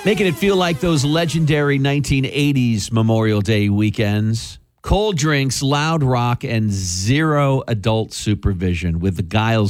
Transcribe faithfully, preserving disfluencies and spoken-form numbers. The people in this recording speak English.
Making it feel like those legendary nineteen eighties Memorial Day weekends. Cold drinks, loud rock, and zero adult supervision with the Giles